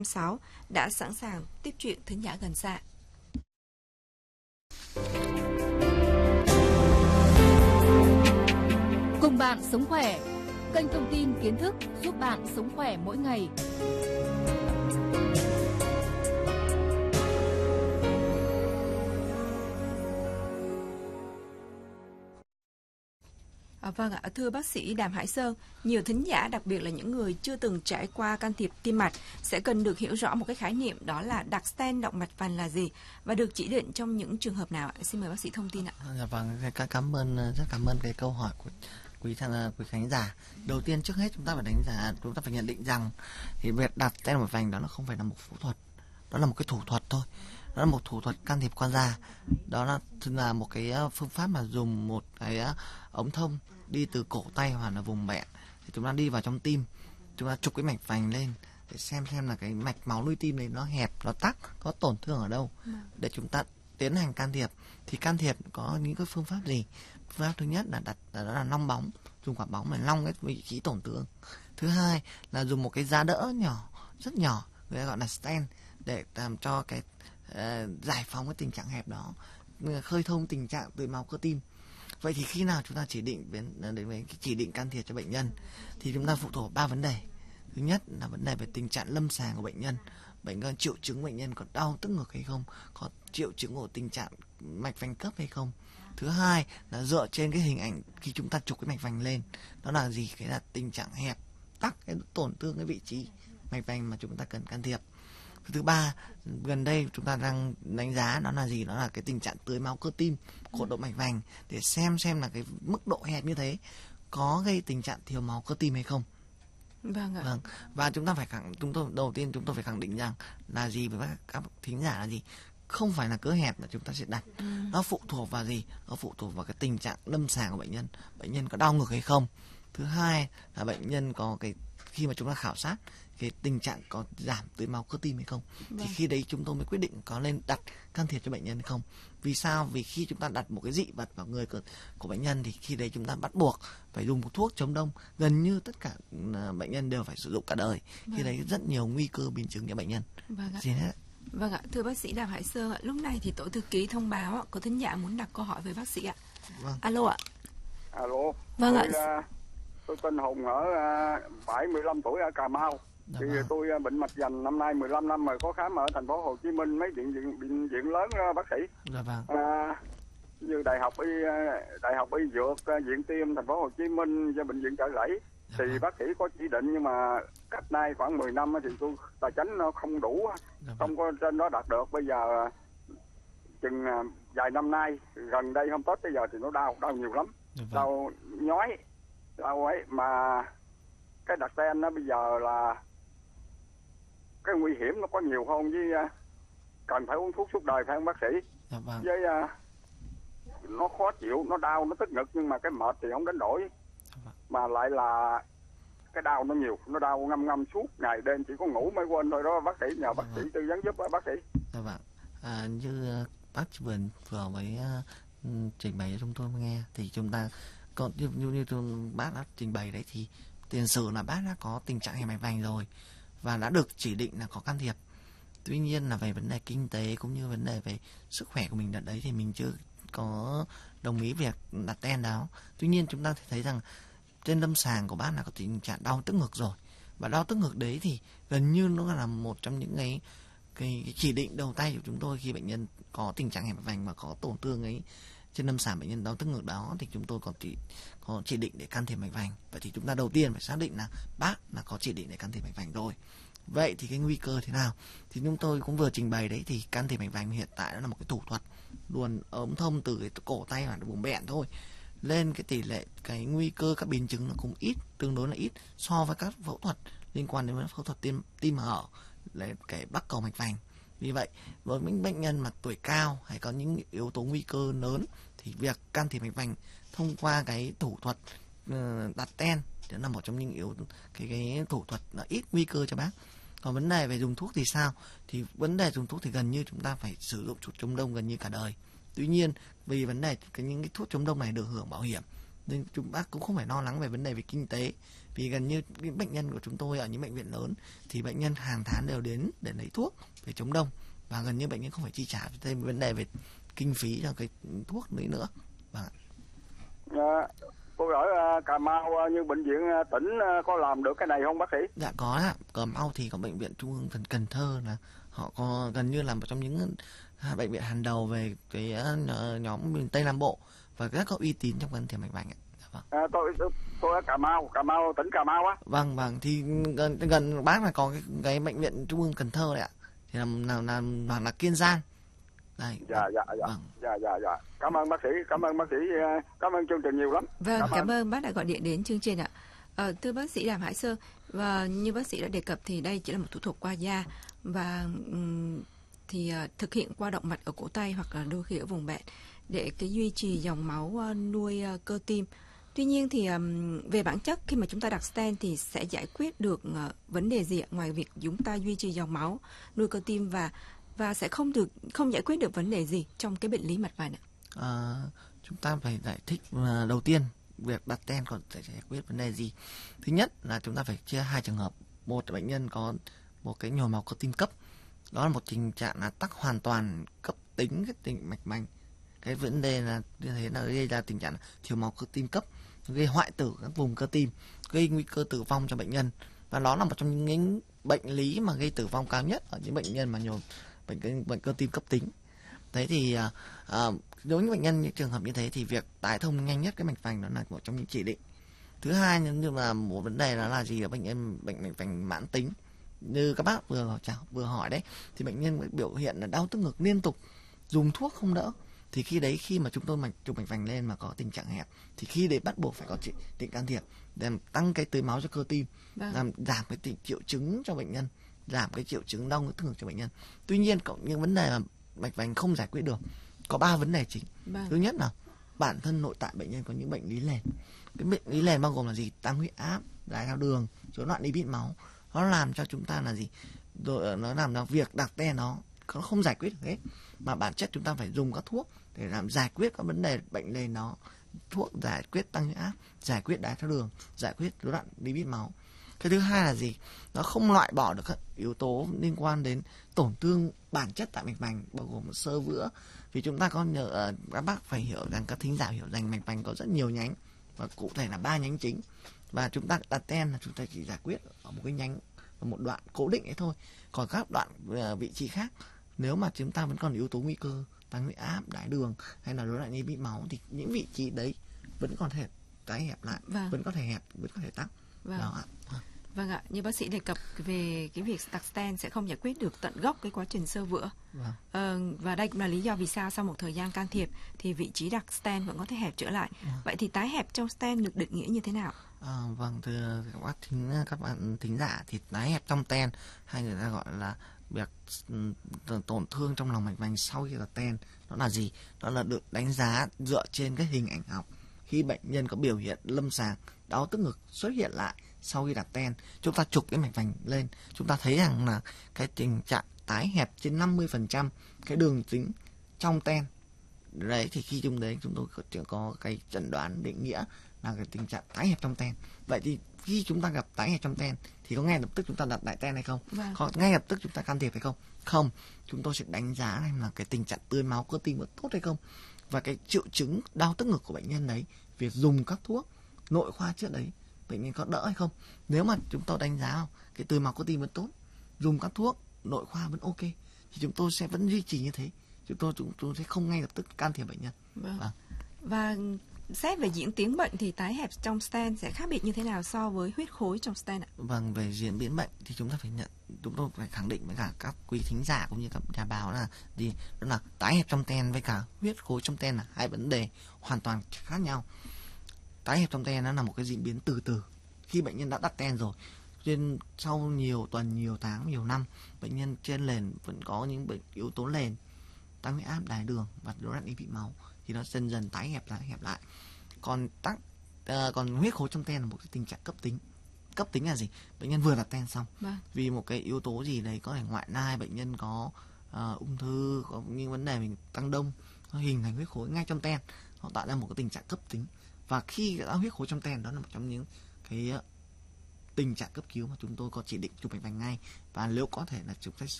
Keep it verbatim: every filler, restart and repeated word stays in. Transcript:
sáu đã sẵn sàng tiếp chuyện thính giả gần xa. Cùng bạn sống khỏe, kênh thông tin kiến thức giúp bạn sống khỏe mỗi ngày. À, vâng ạ, thưa bác sĩ Đàm Hải Sơn, nhiều thính giả, đặc biệt là những người chưa từng trải qua can thiệp tim mạch sẽ cần được hiểu rõ một cái khái niệm, đó là đặt stent động mạch vành là gì và được chỉ định trong những trường hợp nào ạ? Xin mời bác sĩ thông tin ạ. Dạ vâng, cảm ơn rất cảm ơn cái câu hỏi của quý thằng quý khán giả. Đầu tiên trước hết chúng ta phải đánh giá, chúng ta phải nhận định rằng thì việc đặt stent động mạch vành đó nó không phải là một phẫu thuật, đó là một cái thủ thuật thôi. Đó là một thủ thuật can thiệp qua da. Đó là là một cái phương pháp mà dùng một cái ống thông đi từ cổ tay hoặc là vùng bẹn, thì chúng ta đi vào trong tim, chúng ta chụp cái mạch vành lên để xem xem là cái mạch máu nuôi tim này nó hẹp, nó tắc, có tổn thương ở đâu để chúng ta tiến hành can thiệp. Thì can thiệp có những cái phương pháp gì? Phương pháp thứ nhất là đặt đó là long bóng, dùng quả bóng để long cái vị trí tổn thương. Thứ hai là dùng một cái giá đỡ nhỏ, rất nhỏ, người ta gọi là stent, để làm cho cái uh, giải phóng cái tình trạng hẹp đó, khơi thông tình trạng tưới máu cơ tim. Vậy thì khi nào chúng ta chỉ định đến đến với cái chỉ định can thiệp cho bệnh nhân thì chúng ta phụ thuộc vào ba vấn đề. Thứ nhất là vấn đề về tình trạng lâm sàng của bệnh nhân, bệnh nhân triệu chứng bệnh nhân có đau tức ngực hay không, có triệu chứng của tình trạng mạch vành cấp hay không. Thứ hai là dựa trên cái hình ảnh khi chúng ta chụp cái mạch vành lên, đó là gì? Cái là tình trạng hẹp, tắc, cái tổn thương cái vị trí mạch vành mà chúng ta cần can thiệp. Thứ ba, gần đây chúng ta đang đánh giá đó là gì? Đó là cái tình trạng tưới máu cơ tim, cột động mạch vành, để xem xem là cái mức độ hẹp như thế có gây tình trạng thiếu máu cơ tim hay không. Vâng ạ. Vâng. Và chúng ta phải khẳng, chúng tôi đầu tiên chúng tôi phải khẳng định rằng là gì với các thính giả là gì? Không phải là cỡ hẹp là chúng ta sẽ đặt. Ừ. Nó phụ thuộc vào gì? Nó phụ thuộc vào cái tình trạng lâm sàng của bệnh nhân. Bệnh nhân có đau ngực hay không? Thứ hai là bệnh nhân có cái khi mà chúng ta khảo sát cái tình trạng có giảm tưới máu cơ tim hay không. Vâng. Thì khi đấy chúng tôi mới quyết định có nên đặt can thiệp cho bệnh nhân hay không. Vì sao? Vì khi chúng ta đặt một cái dị vật vào người của, của bệnh nhân thì khi đấy chúng ta bắt buộc phải dùng một thuốc chống đông. Gần như tất cả bệnh nhân đều phải sử dụng cả đời. Vâng. Khi đấy rất nhiều nguy cơ biến chứng cho bệnh nhân. Vâng ạ. Gì hết? Vâng ạ, thưa bác sĩ Đàm Hải Sơn ạ, lúc này thì tổ thư ký thông báo ạ, có thính giả muốn đặt câu hỏi với bác sĩ ạ. Vâng. Alo ạ. Alo. Vâng tôi, ạ. Uh, tôi tên Hùng ở uh, bảy mươi lăm tuổi ở Cà Mau. Dạ thì vâng. Tôi uh, bệnh mạch vành năm nay mười lăm năm rồi, có khám ở thành phố Hồ Chí Minh mấy viện viện bệnh viện lớn uh, bác sĩ. Dạ vâng. Uh, như đại học y uh, đại học y dược uh, viện Tim thành phố Hồ Chí Minh và bệnh viện Chợ Rẫy. Dạ thì vâng. Bác sĩ có chỉ định, nhưng mà cách nay khoảng mười năm thì tôi tài chính nó không đủ, dạ không có trên đó đạt được. Bây giờ chừng vài năm nay, gần đây hôm Tết bây giờ thì nó đau, đau nhiều lắm, dạ vâng. Đau nhói, đau ấy. Mà cái đặt stent nó bây giờ là cái nguy hiểm nó có nhiều hơn, với cần phải uống thuốc suốt đời phải không bác sĩ? Dạ vâng. Với nó khó chịu, nó đau, nó tức ngực, nhưng mà cái mệt thì không đánh đổi. Mà lại là cái đau nó nhiều, nó đau ngâm ngâm suốt ngày đêm, chỉ có ngủ mới quên thôi đó bác sĩ. Nhờ bác sĩ tư vấn giúp đó bác sĩ. Dạ vâng. À, như bác vừa vừa mới uh, trình bày cho chúng tôi nghe thì chúng ta còn như như, như bác đã trình bày đấy, thì tiền sử là bác đã có tình trạng hẹp mạch vành rồi và đã được chỉ định là có can thiệp. Tuy nhiên là về vấn đề kinh tế cũng như vấn đề về sức khỏe của mình đợt đấy thì mình chưa có đồng ý việc đặt stent đó. Tuy nhiên chúng ta thấy rằng trên lâm sàng của bác là có tình trạng đau tức ngực rồi, và đau tức ngực đấy thì gần như nó là một trong những cái cái, cái chỉ định đầu tay của chúng tôi khi bệnh nhân có tình trạng hẹp mạch vành và có tổn thương ấy trên lâm sàng bệnh nhân đau tức ngực đó, thì chúng tôi có chỉ có chỉ định để can thiệp mạch vành. Vậy thì chúng ta đầu tiên phải xác định là bác là có chỉ định để can thiệp mạch vành rồi. Vậy thì cái nguy cơ thế nào? Thì chúng tôi cũng vừa trình bày đấy, thì can thiệp mạch vành hiện tại đó là một cái thủ thuật luồn ống thông từ cái cổ tay hoặc là vùng bẹn thôi, lên cái tỷ lệ cái nguy cơ các biến chứng nó cũng ít, tương đối là ít so với các phẫu thuật liên quan đến phẫu thuật tim tim hở, lấy cái bắc cầu mạch vành. Vì vậy với những bệnh nhân mà tuổi cao hay có những yếu tố nguy cơ lớn thì việc can thiệp mạch vành thông qua cái thủ thuật uh, đặt stent đó là một trong những yếu cái cái thủ thuật là ít nguy cơ cho bác. Còn vấn đề về dùng thuốc thì sao? Thì vấn đề dùng thuốc thì gần như chúng ta phải sử dụng thuốc chống đông gần như cả đời. Tuy nhiên vì vấn đề cái những cái thuốc chống đông này được hưởng bảo hiểm, Nên chúng bác cũng không phải lo lắng về vấn đề về kinh tế, vì gần như những bệnh nhân của chúng tôi ở những bệnh viện lớn thì bệnh nhân hàng tháng đều đến để lấy thuốc để chống đông, và gần như bệnh nhân không phải chi trả thêm vấn đề về kinh phí cho cái thuốc đấy nữa. Vâng. À, cô ở uh, Cà Mau uh, như bệnh viện uh, tỉnh uh, có làm được cái này không bác sĩ? Dạ có ạ. Cà Mau thì có bệnh viện Trung ương Cần Cần Thơ là họ có gần như là một trong những bệnh viện hàng đầu về cái uh, nhóm miền Tây Nam Bộ và rất có uy tín trong can thiệp mạch vành ạ. Vâng. À, tôi tôi ở Cà Mau, Cà Mau tỉnh Cà Mau á. Vâng vâng thì gần gần bác là có cái, cái bệnh viện Trung ương Cần Thơ đấy ạ. Thì là là là, là, là Kiên Giang. Đây. Dạ dạ dạ. Vâng. Dạ dạ dạ. Cảm ơn bác sĩ, cảm ơn bác sĩ, cảm ơn chương trình nhiều lắm. Vâng, cảm, cảm ơn bác đã gọi điện đến chương trình ạ. Ờ, thưa bác sĩ Đàm Hải Sơn, và như bác sĩ đã đề cập thì đây chỉ là một thủ thuật qua da và um, thì uh, thực hiện qua động mạch ở cổ tay hoặc là đôi khi ở vùng bệnh để cái duy trì dòng máu uh, nuôi uh, cơ tim. Tuy nhiên thì um, về bản chất khi mà chúng ta đặt stent thì sẽ giải quyết được uh, vấn đề gì ạ? Ngoài việc chúng ta duy trì dòng máu nuôi cơ tim và và sẽ không được không giải quyết được vấn đề gì trong cái bệnh lý mạch vành ạ? À, chúng ta phải giải thích uh, đầu tiên việc đặt stent còn sẽ giải quyết vấn đề gì. Thứ nhất là chúng ta phải chia hai trường hợp. Một là bệnh nhân có một cái nhồi máu cơ tim cấp, đó là một tình trạng là tắc hoàn toàn cấp tính cái tình mạch vành. Cái vấn đề là như thế là đây là tình trạng thiếu máu cơ tim cấp, gây hoại tử các vùng cơ tim, gây nguy cơ tử vong cho bệnh nhân, và nó là một trong những bệnh lý mà gây tử vong cao nhất ở những bệnh nhân mà nhồi bệnh bệnh cơ tim cấp tính. Thế thì à, à, đối với bệnh nhân những trường hợp như thế thì việc tái thông nhanh nhất cái mạch vành đó là một trong những chỉ định. Thứ hai nhưng mà một vấn đề đó là gì, là bệnh nhân bệnh mạch vành mãn tính như các bác vừa chào vừa hỏi đấy, thì bệnh nhân biểu hiện là đau tức ngực liên tục, dùng thuốc không đỡ, thì khi đấy khi mà chúng tôi mạch chụp mạch vành lên mà có tình trạng hẹp thì khi đấy bắt buộc phải có chỉ định can thiệp để tăng cái tưới máu cho cơ tim, vâng. làm giảm cái tình, triệu chứng cho bệnh nhân, giảm cái triệu chứng đau tức ngực cho bệnh nhân. Tuy nhiên cộng những vấn đề mà mạch vành không giải quyết được có ba vấn đề chính. Vâng. Thứ nhất là bản thân nội tại bệnh nhân có những bệnh lý nền. Cái bệnh lý nền bao gồm là gì? Tăng huyết áp, đái tháo đường, rối loạn lipid máu. Nó làm cho chúng ta là gì? Rồi nó làm cho việc đặt stent nó nó không giải quyết được hết, mà bản chất chúng ta phải dùng các thuốc để làm giải quyết các vấn đề bệnh nền đó. Thuốc giải quyết tăng huyết áp, giải quyết đái tháo đường, giải quyết rối loạn lipid máu. Cái thứ hai là gì? Nó không loại bỏ được các yếu tố liên quan đến tổn thương bản chất tại mạch vành, bao gồm xơ vữa. Vì chúng ta có nhờ các bác phải hiểu rằng, các thính giả hiểu rằng mạch vành có rất nhiều nhánh, và cụ thể là ba nhánh chính. Và chúng ta đặt stent là chúng ta chỉ giải quyết ở một cái nhánh, ở một đoạn cố định ấy thôi. Còn các đoạn vị trí khác, nếu mà chúng ta vẫn còn yếu tố nguy cơ tăng huyết áp, đái đường hay là rối loạn lipid máu thì những vị trí đấy vẫn còn thể tái hẹp lại, vâng. vẫn có thể hẹp, vẫn có thể tăng. Vâng. Đó ạ. Vâng ạ, như bác sĩ đề cập về cái việc đặt stent sẽ không giải quyết được tận gốc cái quá trình xơ vữa. Vâng. Ờ, và đây cũng là lý do vì sao sau một thời gian can thiệp thì vị trí đặt stent vẫn có thể hẹp trở lại. Vâng. Vậy thì tái hẹp trong stent được định nghĩa như thế nào? À, vâng, thưa các bác thính, các bạn thính giả, thì tái hẹp trong stent hay người ta gọi là việc tổn thương trong lòng mạch vành sau khi đặt stent, đó là gì? Đó là được đánh giá dựa trên cái hình ảnh học. Khi bệnh nhân có biểu hiện lâm sàng đau tức ngực xuất hiện lại sau khi đặt stent, chúng ta chụp cái mạch vành lên, chúng ta thấy rằng là cái tình trạng tái hẹp trên năm mươi phần trăm cái đường dính trong stent. Đấy thì khi chúng đấy chúng tôi có, có cái chẩn đoán định nghĩa là cái tình trạng tái hẹp trong stent. Vậy thì khi chúng ta gặp tái hẹp trong stent thì có ngay lập tức chúng ta đặt lại stent hay không? Vâng. Có ngay lập tức chúng ta can thiệp hay không? Không, chúng tôi sẽ đánh giá xem là cái tình trạng tưới máu cơ tim có tốt hay không, và cái triệu chứng đau tức ngực của bệnh nhân đấy, việc dùng các thuốc nội khoa trước đấy bệnh nhân có đỡ hay không. Nếu mà chúng tôi đánh giá không, cái tưới máu cơ tim vẫn tốt, dùng các thuốc nội khoa vẫn ok, thì chúng tôi sẽ vẫn duy trì như thế. Chúng tôi chúng tôi sẽ không ngay lập tức can thiệp bệnh nhân. Vâng. Vâng. Và xét về diễn tiến bệnh thì tái hẹp trong stent sẽ khác biệt như thế nào so với huyết khối trong stent ạ? Vâng, về diễn biến bệnh thì chúng ta phải nhận, chúng tôi phải khẳng định với cả các quý thính giả cũng như các nhà báo là gì, đó là tái hẹp trong stent với cả huyết khối trong stent là hai vấn đề hoàn toàn khác nhau. Tái hẹp trong stent nó là một cái diễn biến từ từ. Khi bệnh nhân đã đặt stent rồi, trên sau nhiều tuần, nhiều tháng, nhiều năm, bệnh nhân trên nền vẫn có những bệnh yếu tố nền, tăng huyết áp, đái đường và rối loạn lipid máu, thì nó dần dần tái hẹp lại, hẹp lại. Còn tắc, uh, còn huyết khối trong stent là một cái tình trạng cấp tính. Cấp tính là gì? Bệnh nhân vừa đặt stent xong, vâng. vì một cái yếu tố gì đấy, có thể ngoại lai, bệnh nhân có uh, ung thư, có những vấn đề mình tăng đông, nó hình thành huyết khối ngay trong stent, nó tạo ra một cái tình trạng cấp tính. Và khi đã huyết khối trong ten, đó là một trong những cái tình trạng cấp cứu mà chúng tôi có chỉ định chụp mạch vành ngay. Và nếu có thể là chúng ta